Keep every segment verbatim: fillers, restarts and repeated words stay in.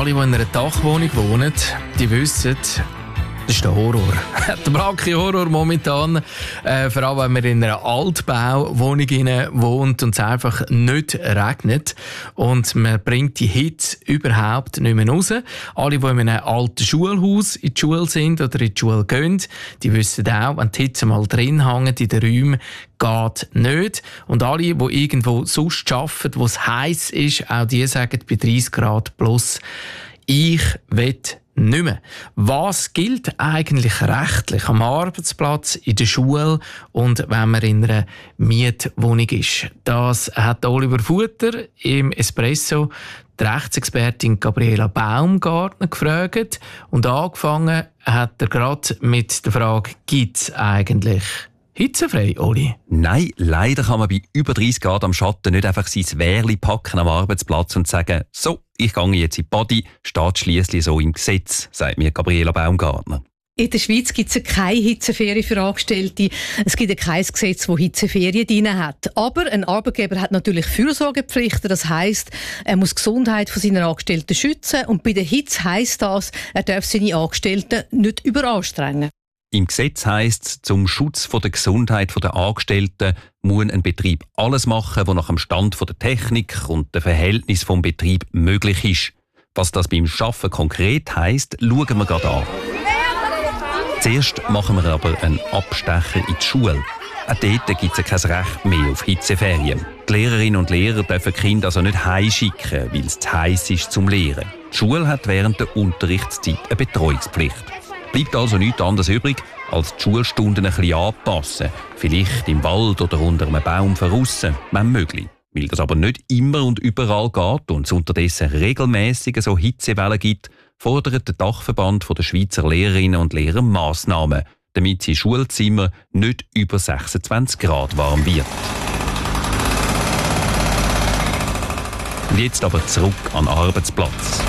Alle, die in einer Dachwohnung wohnen, die wissen, das ist der Horror. Der blanke Horror momentan. Äh, vor allem, wenn man in einer Altbauwohnung wohnt und es einfach nicht regnet. Und man bringt die Hitze überhaupt nicht mehr raus. Alle, die in einem alten Schulhaus in die Schule sind oder in die Schule gehen, die wissen auch, wenn die Hitze mal drin hängt in den Räumen, geht nicht. Und alle, die irgendwo sonst arbeiten, wo es heiß ist, auch die sagen bei dreißig Grad plus, ich will nicht mehr. Was gilt eigentlich rechtlich am Arbeitsplatz, in der Schule und wenn man in einer Mietwohnung ist? Das hat Oliver Futter im Espresso die Rechtsexpertin Gabriela Baumgartner gefragt. Und angefangen hat er gerade mit der Frage, gibt es eigentlich hitzefrei, Oli? Nein, leider kann man bei über dreißig Grad am Schatten nicht einfach sein Wehrli packen am Arbeitsplatz und sagen, so, ich gehe jetzt in die Body, steht schliesslich so im Gesetz, sagt mir Gabriela Baumgartner. In der Schweiz gibt es keine Hitzeferien für Angestellte. Es gibt kein Gesetz, das Hitzeferien drin hat. Aber ein Arbeitgeber hat natürlich Fürsorgepflichten. Das heisst, er muss die Gesundheit seiner Angestellten schützen. Und bei der Hitze heisst das, er darf seine Angestellten nicht überanstrengen. Im Gesetz heisst es, zum Schutz der Gesundheit der Angestellten muss ein Betrieb alles machen, was nach dem Stand der Technik und dem Verhältnis vom Betrieb möglich ist. Was das beim Arbeiten konkret heisst, schauen wir gerade an. Zuerst machen wir aber einen Abstecher in die Schule. Auch dort gibt es kein Recht mehr auf Hitzeferien. Die Lehrerinnen und Lehrer dürfen die Kinder also nicht heimschicken, weil es zu heiß ist zum Lehren. Die Schule hat während der Unterrichtszeit eine Betreuungspflicht. Bleibt also nichts anderes übrig, als die Schulstunden ein bisschen anpassen. Vielleicht im Wald oder unter einem Baum draussen, wenn möglich. Weil das aber nicht immer und überall geht und es unterdessen regelmässig so Hitzewellen gibt, fordert der Dachverband der Schweizer Lehrerinnen und Lehrer Massnahmen, damit sein Schulzimmer nicht über sechsundzwanzig Grad warm wird. Und jetzt aber zurück an den Arbeitsplatz.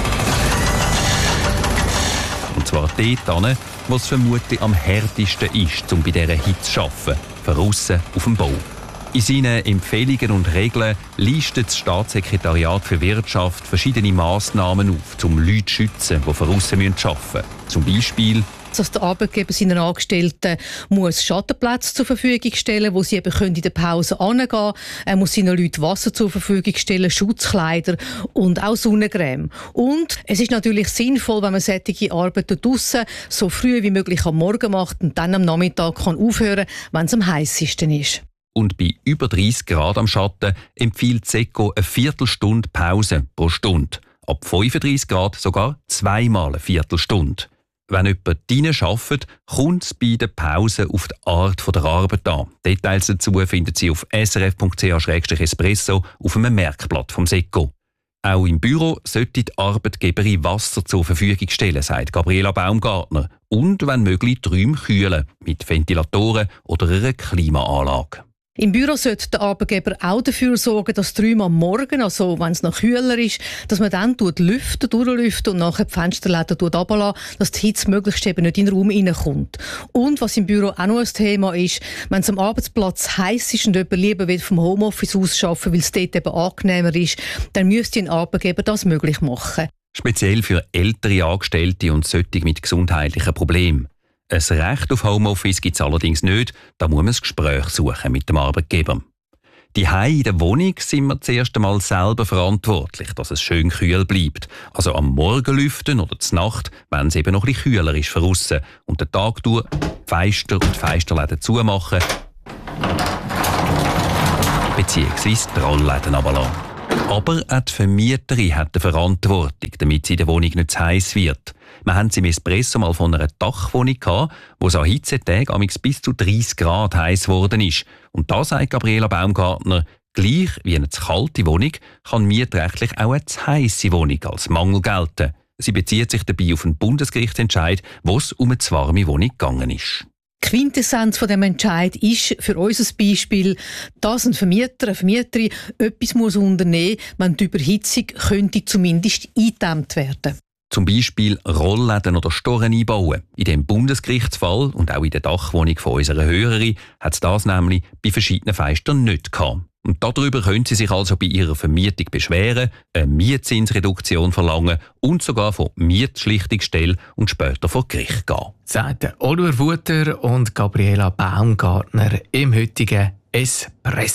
Und zwar dort, wo es vermutlich am härtesten ist, um bei dieser Hitze zu arbeiten, draussen auf dem Bau. In seinen Empfehlungen und Regeln listet das Staatssekretariat für Wirtschaft verschiedene Massnahmen auf, um Leute zu schützen, die draussen arbeiten müssen. Zum Beispiel, dass der Arbeitgeber seinen Angestellten muss Schattenplätze zur Verfügung stellen, wo sie eben in der Pause hingehen können. Er muss seinen Leuten Wasser zur Verfügung stellen, Schutzkleider und auch Sonnencreme. Und es ist natürlich sinnvoll, wenn man solche Arbeiten draussen so früh wie möglich am Morgen macht und dann am Nachmittag kann aufhören, wenn es am heißesten ist. Und bei über dreißig Grad am Schatten empfiehlt SECO eine Viertelstunde Pause pro Stunde. Ab fünfunddreißig Grad sogar zweimal eine Viertelstunde. Wenn jemand drinnen arbeitet, kommt es bei der Pause auf die Art der Arbeit an. Details dazu finden Sie auf s r f punkt c h slash espresso auf einem Merkblatt vom SECO. Auch im Büro sollte die Arbeitgeberin Wasser zur Verfügung stellen, sagt Gabriela Baumgartner. Und, wenn möglich, die Räume kühlen, mit Ventilatoren oder einer Klimaanlage. Im Büro sollte der Arbeitgeber auch dafür sorgen, dass die Räume am Morgen, also wenn es noch kühler ist, dass man dann lüften, durchlüften und nachher die Fensterläden runterlassen, dass die Hitze möglichst eben nicht in den Raum reinkommt. Und was im Büro auch noch ein Thema ist, wenn es am Arbeitsplatz heiß ist und jemand lieber will vom Homeoffice aus arbeiten, weil es dort eben angenehmer ist, dann müsste ein Arbeitgeber das möglich machen. Speziell für ältere Angestellte und solche mit gesundheitlichen Problemen. Ein Recht auf Homeoffice gibt es allerdings nicht, da muss man ein Gespräch suchen mit dem Arbeitgeber. Die Hause in der Wohnung sind wir zuerst einmal selber verantwortlich, dass es schön kühl bleibt. Also am Morgen lüften oder zur Nacht, wenn es eben noch ein bisschen kühler ist draussen. Und den Tag durch die Fenster und die Fensterläden zumachen, beziehungsweise die Rollläden runterlassen. Aber auch die Vermieterin hat eine Verantwortung, damit sie in der Wohnung nicht zu heiß wird. Wir haben es im Espresso mal von einer Dachwohnung gehabt, wo es an Hitzetagen bis zu dreißig Grad heiß geworden ist. Und da sagt Gabriela Baumgartner, gleich wie eine zu kalte Wohnung kann mietrechtlich auch eine zu heisse Wohnung als Mangel gelten. Sie bezieht sich dabei auf einen Bundesgerichtsentscheid, wo es um eine zu warme Wohnung gegangen ist. Die Quintessenz von dem Entscheid ist für uns ein Beispiel, dass ein Vermieter, eine Vermieterin etwas muss unternehmen muss, wenn die Überhitzung könnte zumindest eingedämmt werden. Zum Beispiel Rollläden oder Storen einbauen. In dem Bundesgerichtsfall und auch in der Dachwohnung von unserer Hörerin hat es das nämlich bei verschiedenen Fenstern nicht gehabt. Und darüber können Sie sich also bei Ihrer Vermietung beschweren, eine Mietzinsreduktion verlangen und sogar vor die Mietschlichtungsstelle und später vor Gericht gehen. Sagt Oliver Wutter und Gabriela Baumgartner im heutigen Espresso.